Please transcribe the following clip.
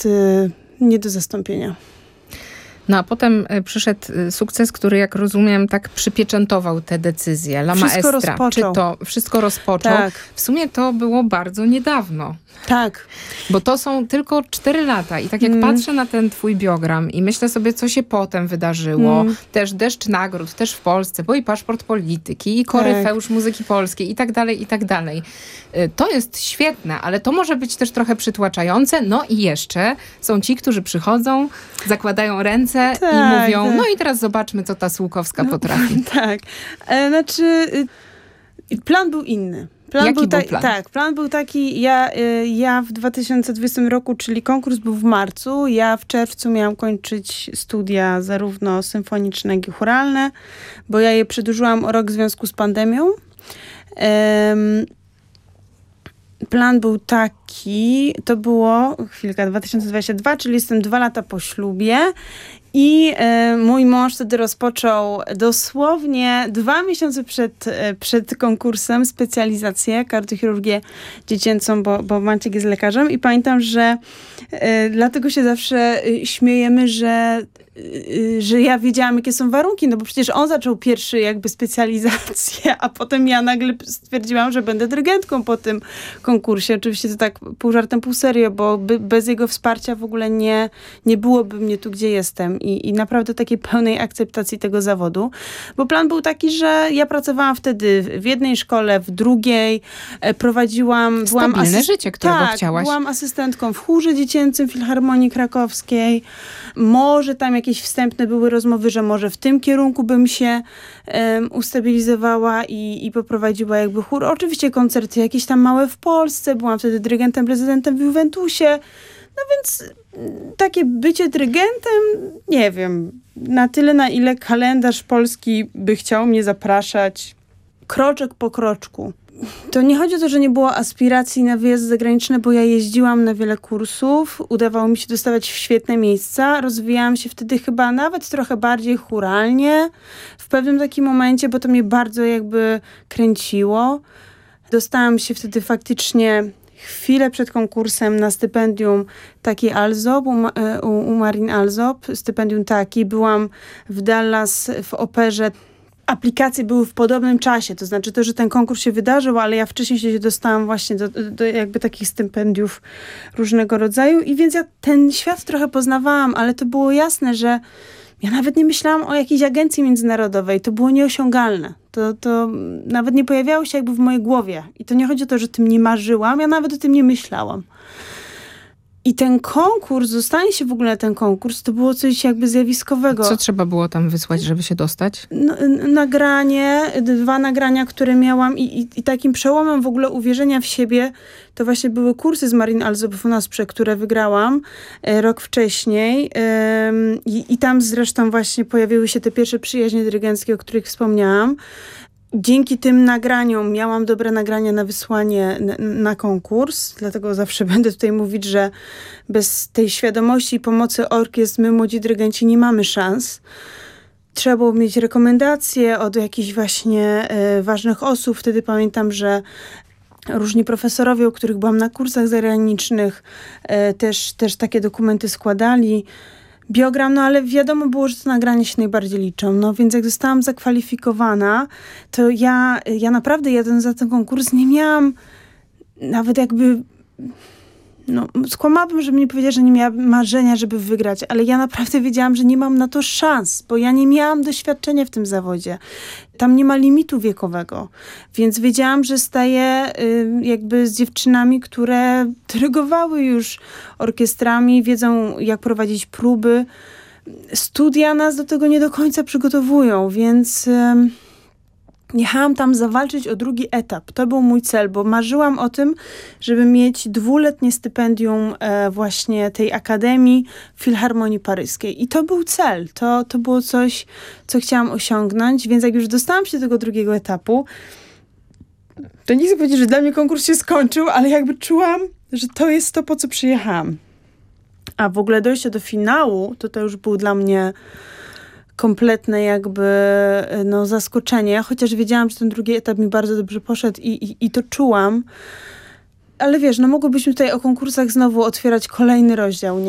jest nie do zastąpienia. No a potem przyszedł sukces, który, jak rozumiem, tak przypieczętował te decyzje. La Wszystko Maestra. rozpoczął. Czy to wszystko rozpoczął? Tak. W sumie to było bardzo niedawno. Tak. Bo to są tylko 4 lata i tak jak patrzę na ten twój biogram i myślę sobie, co się potem wydarzyło, też deszcz nagród, też w Polsce, bo i Paszport Polityki, i Koryfeusz Muzyki Polskiej i tak dalej, i tak dalej. To jest świetne, ale to może być też trochę przytłaczające. No i jeszcze są ci, którzy przychodzą, zakładają ręce i mówią, no i teraz zobaczmy, co ta Sułkowska potrafi. Tak. Plan był inny. Jaki był plan? Tak, plan był taki, ja w 2020 roku, czyli konkurs był w marcu, ja w czerwcu miałam kończyć studia zarówno symfoniczne, jak i chóralne, bo ja je przedłużyłam o rok w związku z pandemią. Plan był taki, to było 2022, czyli jestem 2 lata po ślubie i mój mąż wtedy rozpoczął dosłownie 2 miesiące przed konkursem specjalizację, kardiochirurgię dziecięcą, bo Maciek jest lekarzem i pamiętam, że dlatego się zawsze śmiejemy, że ja wiedziałam, jakie są warunki, no bo przecież on zaczął pierwszy jakby specjalizację, a potem ja nagle stwierdziłam, że będę dyrygentką po tym konkursie. Oczywiście to tak pół żartem, pół serio, bo bez jego wsparcia w ogóle nie byłoby mnie tu, gdzie jestem i naprawdę takiej pełnej akceptacji tego zawodu, bo plan był taki, że ja pracowałam wtedy w jednej szkole, w drugiej, prowadziłam... Stabilne życie, którego chciałaś. Byłam asystentką w chórze dziecięcym Filharmonii Krakowskiej. Może tam jakieś wstępne były rozmowy, że może w tym kierunku bym się ustabilizowała i poprowadziła jakby chór. Oczywiście koncerty jakieś tam małe w Polsce. Byłam wtedy dyrygentem, prezydentem w Juventusie. No więc takie bycie dyrygentem, nie wiem, na tyle, na ile kalendarz polski by chciał mnie zapraszać kroczek po kroczku. To nie chodzi o to, że nie było aspiracji na wyjazdy zagraniczne, bo ja jeździłam na wiele kursów, udawało mi się dostawać w świetne miejsca, rozwijałam się wtedy chyba nawet trochę bardziej chóralnie w pewnym takim momencie, bo to mnie bardzo jakby kręciło. Dostałam się wtedy faktycznie chwilę przed konkursem na stypendium Taki Alsop, u Marin Alsop, stypendium Taki. Byłam w Dallas w operze. Aplikacje były w podobnym czasie, to znaczy to, że ten konkurs się wydarzył, ale ja wcześniej się dostałam właśnie do jakby takich stypendiów różnego rodzaju i więc ja ten świat trochę poznawałam, ale to było jasne, że ja nawet nie myślałam o jakiejś agencji międzynarodowej, to było nieosiągalne. To nawet nie pojawiało się jakby w mojej głowie i to nie chodzi o to, że tym nie marzyłam, ja nawet o tym nie myślałam. I ten konkurs, zostanie się w ogóle na ten konkurs, to było coś jakby zjawiskowego. Co trzeba było tam wysłać, żeby się dostać? Nagranie, 2 nagrania, które miałam i takim przełomem w ogóle uwierzenia w siebie, to właśnie były kursy z Marin Alsop w Nasprze, które wygrałam rok wcześniej. I tam zresztą właśnie pojawiły się te pierwsze przyjaźnie dyrygenckie, o których wspomniałam. Dzięki tym nagraniom miałam dobre nagrania na wysłanie na konkurs, dlatego zawsze będę tutaj mówić, że bez tej świadomości i pomocy orkiestr my, młodzi dyrygenci, nie mamy szans. Trzeba było mieć rekomendacje od jakichś właśnie ważnych osób. Wtedy pamiętam, że różni profesorowie, u których byłam na kursach zagranicznych, też takie dokumenty składali. Biogram, no ale wiadomo było, że te nagrania się najbardziej liczą. No więc jak zostałam zakwalifikowana, to ja naprawdę jadąc za ten konkurs nie miałam nawet jakby... No, skłamałabym, żeby mi powiedzieć, że nie miałam marzenia, żeby wygrać, ale ja naprawdę wiedziałam, że nie mam na to szans, bo ja nie miałam doświadczenia w tym zawodzie. Tam nie ma limitu wiekowego, więc wiedziałam, że staję jakby z dziewczynami, które dyrygowały już orkiestrami, wiedzą jak prowadzić próby. Studia nas do tego nie do końca przygotowują, więc... Jechałam tam zawalczyć o drugi etap. To był mój cel, bo marzyłam o tym, żeby mieć 2-letnie stypendium właśnie tej Akademii Filharmonii Paryskiej. I to był cel. To było coś, co chciałam osiągnąć, więc jak już dostałam się do tego drugiego etapu, to nie chcę powiedzieć, że dla mnie konkurs się skończył, ale jakby czułam, że to jest to, po co przyjechałam. A w ogóle dojście do finału, to już był dla mnie... kompletne jakby zaskoczenie, chociaż wiedziałam, że ten drugi etap mi bardzo dobrze poszedł i to czułam. Ale wiesz, mogłybyśmy tutaj o konkursach znowu otwierać kolejny rozdział, nie?